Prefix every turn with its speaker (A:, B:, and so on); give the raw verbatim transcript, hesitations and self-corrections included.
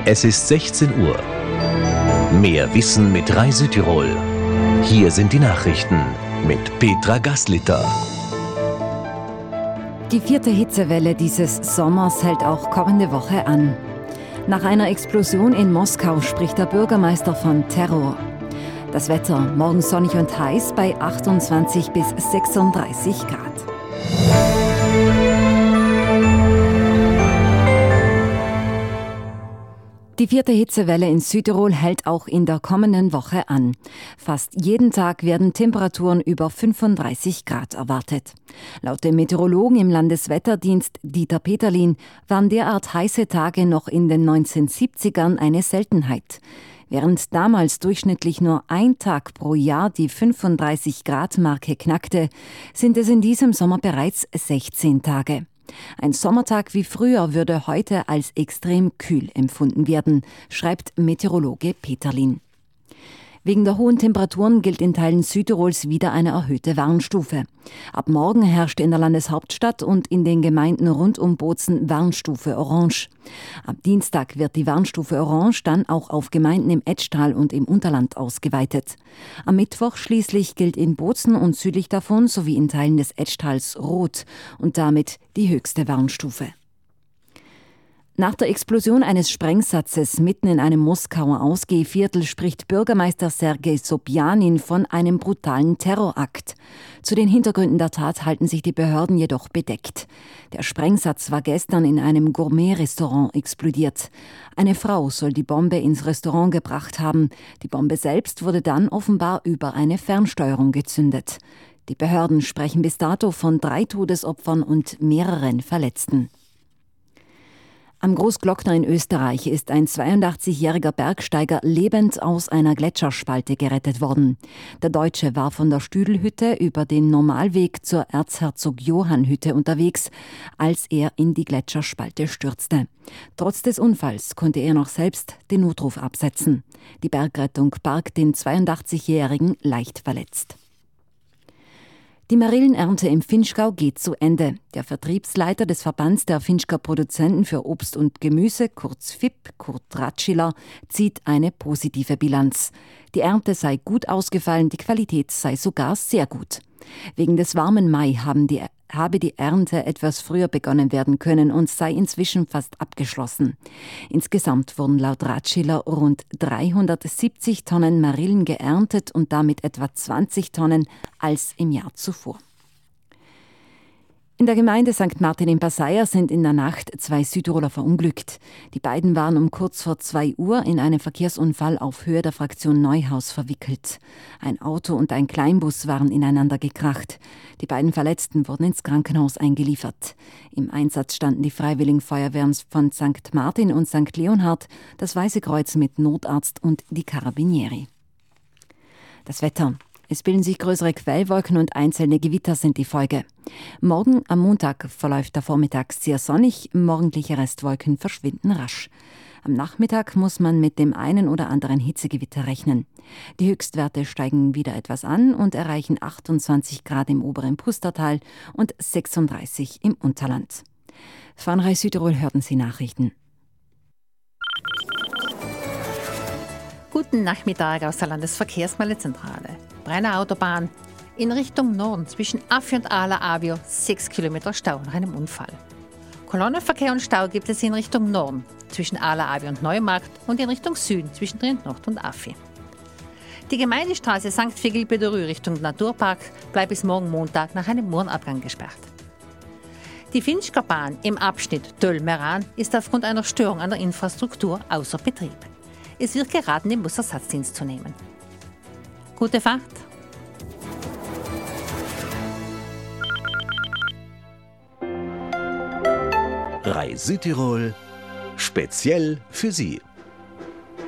A: Es ist sechzehn Uhr. Mehr Wissen mit Rai Südtirol. Hier sind die Nachrichten mit Petra Gaslitter.
B: Die vierte Hitzewelle dieses Sommers hält auch kommende Woche an. Nach einer Explosion in Moskau spricht der Bürgermeister von Terror. Das Wetter morgen sonnig und heiß bei achtundzwanzig bis sechsunddreißig Grad. Die vierte Hitzewelle in Südtirol hält auch in der kommenden Woche an. Fast jeden Tag werden Temperaturen über fünfunddreißig Grad erwartet. Laut dem Meteorologen im Landeswetterdienst Dieter Peterlin waren derart heiße Tage noch in den neunzehnhundertsiebzigern eine Seltenheit. Während damals durchschnittlich nur ein Tag pro Jahr die fünfunddreißig Grad Marke knackte, sind es in diesem Sommer bereits sechzehn Tage. Ein Sommertag wie früher würde heute als extrem kühl empfunden werden, schreibt Meteorologe Peterlin. Wegen der hohen Temperaturen gilt in Teilen Südtirols wieder eine erhöhte Warnstufe. Ab morgen herrscht in der Landeshauptstadt und in den Gemeinden rund um Bozen Warnstufe Orange. Am Dienstag wird die Warnstufe Orange dann auch auf Gemeinden im Etschtal und im Unterland ausgeweitet. Am Mittwoch schließlich gilt in Bozen und südlich davon sowie in Teilen des Etchtals Rot und damit die höchste Warnstufe. Nach der Explosion eines Sprengsatzes mitten in einem Moskauer Ausgehviertel spricht Bürgermeister Sergei Sobjanin von einem brutalen Terrorakt. Zu den Hintergründen der Tat halten sich die Behörden jedoch bedeckt. Der Sprengsatz war gestern in einem Gourmet-Restaurant explodiert. Eine Frau soll die Bombe ins Restaurant gebracht haben. Die Bombe selbst wurde dann offenbar über eine Fernsteuerung gezündet. Die Behörden sprechen bis dato von drei Todesopfern und mehreren Verletzten. Am Großglockner in Österreich ist ein zweiundachtzigjähriger Bergsteiger lebend aus einer Gletscherspalte gerettet worden. Der Deutsche war von der Stüdelhütte über den Normalweg zur Erzherzog-Johann-Hütte unterwegs, als er in die Gletscherspalte stürzte. Trotz des Unfalls konnte er noch selbst den Notruf absetzen. Die Bergrettung barg den zweiundachtzigjährigen leicht verletzt. Die Marillenernte im Vinschgau geht zu Ende. Der Vertriebsleiter des Verbands der Vinschger Produzenten für Obst und Gemüse, kurz V I P, Kurt Ratschiller, zieht eine positive Bilanz. Die Ernte sei gut ausgefallen, die Qualität sei sogar sehr gut. Wegen des warmen Mai haben die, habe die Ernte etwas früher begonnen werden können und sei inzwischen fast abgeschlossen. Insgesamt wurden laut Ratschiller rund dreihundertsiebzig Tonnen Marillen geerntet und damit etwa zwanzig Tonnen als im Jahr zuvor. In der Gemeinde Sankt Martin in Passaia sind in der Nacht zwei Südtiroler verunglückt. Die beiden waren um kurz vor zwei Uhr in einen Verkehrsunfall auf Höhe der Fraktion Neuhaus verwickelt. Ein Auto und ein Kleinbus waren ineinander gekracht. Die beiden Verletzten wurden ins Krankenhaus eingeliefert. Im Einsatz standen die Freiwilligen Feuerwehren von Sankt Martin und Sankt Leonhard, das Weiße Kreuz mit Notarzt und die Carabinieri. Das Wetter. Es bilden sich größere Quellwolken und einzelne Gewitter sind die Folge. Morgen am Montag verläuft der Vormittag sehr sonnig, morgendliche Restwolken verschwinden rasch. Am Nachmittag muss man mit dem einen oder anderen Hitzegewitter rechnen. Die Höchstwerte steigen wieder etwas an und erreichen achtundzwanzig Grad im oberen Pustertal und sechsunddreißig im Unterland. Von Rai Südtirol hörten Sie Nachrichten.
C: Guten Nachmittag aus der Landesverkehrsmeldezentrale. Brenner Autobahn in Richtung Norden zwischen Affi und Ala Avio sechs Kilometer Stau nach einem Unfall. Kolonnenverkehr und Stau gibt es in Richtung Norden zwischen Ala Avio und Neumarkt und in Richtung Süden zwischen Trient Nord und Affi. Die Gemeindestraße Sankt Vigil-Bederü Richtung Naturpark bleibt bis morgen Montag nach einem Murenabgang gesperrt. Die Vinschger Bahn im Abschnitt Döll-Meran ist aufgrund einer Störung an der Infrastruktur außer Betrieb. Es wird geraten, den Busersatzdienst zu nehmen. Gute Fahrt!
A: Rai Südtirol, speziell für Sie.